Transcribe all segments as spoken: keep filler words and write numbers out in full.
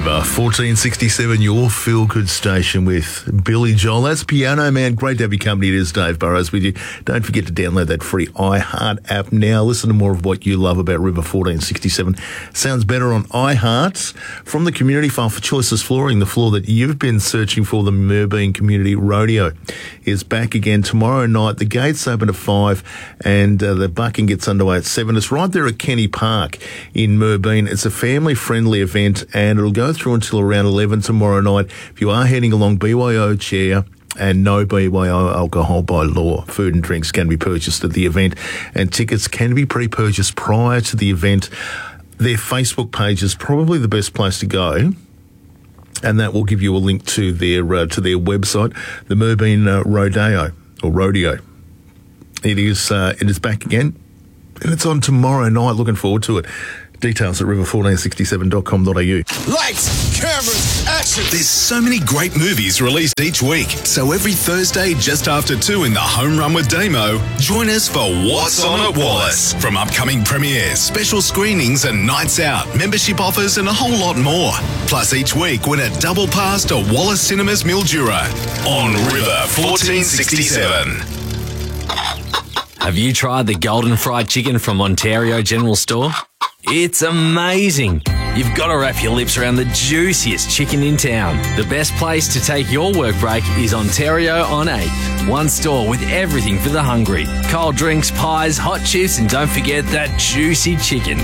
River, fourteen sixty-seven, your feel-good station with Billy Joel. That's Piano Man. Great to have your company. It is Dave Burrows with you. Don't forget to download that free iHeart app now. Listen to more of what you love about River fourteen sixty-seven. Sounds better on iHeart. From the community file for Choices Flooring, the floor that you've been searching for, the Mooraboon Community Rodeo is back again tomorrow night. The gates open at five and uh, the bucking gets underway at seven. It's right there at Kenny Park in Mooraboon. It's a family-friendly event and it'll go through until around eleven tomorrow night. If you are heading along, B Y O chair and no B Y O alcohol by law. Food and drinks can be purchased at the event and tickets can be pre-purchased prior to the event. Their Facebook page is probably the best place to go, and that will give you a link to their uh, to their website, the Mooraboon uh, Rodeo or Rodeo. It is uh, it is back again, and it's on tomorrow night. Looking forward to it. Details at river fourteen sixty-seven dot com dot a u. Lights, cameras, action. There's so many great movies released each week. So every Thursday just after two in the Home Run with Damo, join us for What's On at Wallace. From upcoming premieres, special screenings and nights out, membership offers and a whole lot more. Plus each week win a double pass to Wallace Cinemas Mildura on River fourteen sixty-seven. Have you tried the golden fried chicken from Ontario General Store? It's amazing. You've got to wrap your lips around the juiciest chicken in town. The best place to take your work break is Ontario on eighth. One store with everything for the hungry. Cold drinks, pies, hot chips, and don't forget that juicy chicken.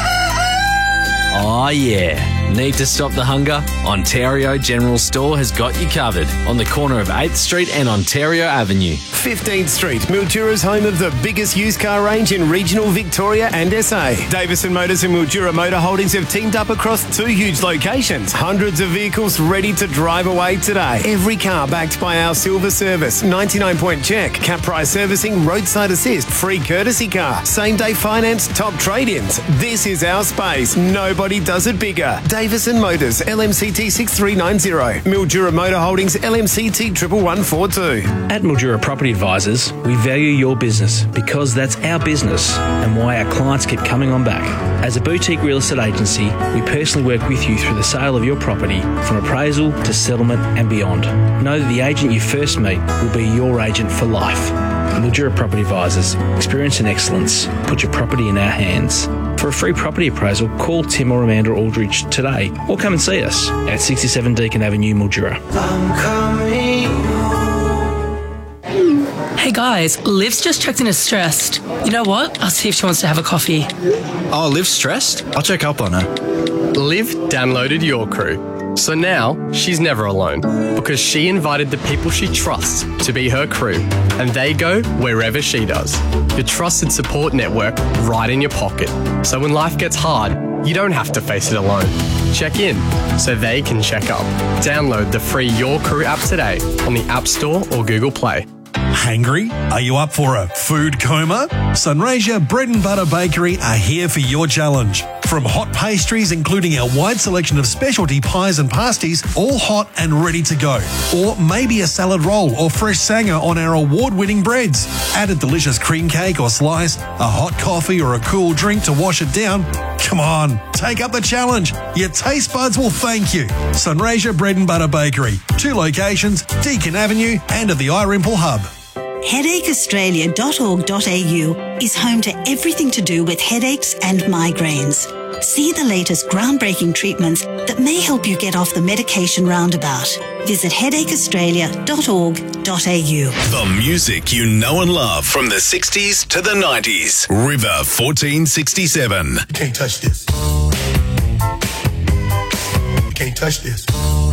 Oh yeah. Need to stop the hunger? Ontario General Store has got you covered on the corner of eighth Street and Ontario Avenue. fifteenth Street, Mildura's home of the biggest used car range in regional Victoria and S A. Davison Motors and Mildura Motor Holdings have teamed up across two huge locations. Hundreds of vehicles ready to drive away today. Every car backed by our silver service, ninety-nine point check, cap price servicing, roadside assist, free courtesy car, same day finance, top trade-ins. This is our space. Nobody does it bigger. Davison Motors, L M C T six three nine zero. Mildura Motor Holdings, L M C T one one one four two. At Mildura Property Advisors, we value your business because that's our business and why our clients keep coming on back. As a boutique real estate agency, we personally work with you through the sale of your property, from appraisal to settlement and beyond. Know that the agent you first meet will be your agent for life. Mildura Property Advisors, experience and excellence. Put your property in our hands. For a free property appraisal, call Tim or Amanda Aldridge today or come and see us at sixty-seven Deakin Avenue, Mildura. Hey guys, Liv's just checked in as stressed. You know what? I'll see if she wants to have a coffee. Oh, Liv's stressed? I'll check up on her. Liv downloaded Your Crew. So now she's never alone because she invited the people she trusts to be her crew and they go wherever she does. Your trusted support network right in your pocket. So when life gets hard, you don't have to face it alone. Check in so they can check up. Download the free Your Crew app today on the App Store or Google Play. Hangry? Are you up for a food coma? Sunraysia Bread and Butter Bakery are here for your challenge. From hot pastries, including our wide selection of specialty pies and pasties, all hot and ready to go. Or maybe a salad roll or fresh sanger on our award-winning breads. Add a delicious cream cake or slice, a hot coffee or a cool drink to wash it down. Come on, take up the challenge. Your taste buds will thank you. Sunraysia Bread and Butter Bakery. Two locations, Deakin Avenue and at the iRimple Hub. headache australia dot org dot a u is home to everything to do with headaches and migraines. See the latest groundbreaking treatments that may help you get off the medication roundabout. Visit headache australia dot org dot a u. The music you know and love from the sixties to the nineties. River fourteen sixty-seven. You can't touch this. You can't touch this.